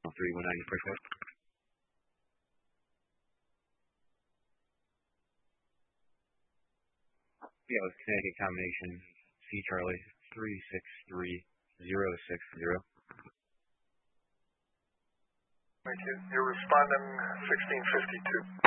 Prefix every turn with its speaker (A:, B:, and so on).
A: 319 price code. Yeah, with Connecticut combination C Charlie 363060.
B: Thank you. You're responding 1652.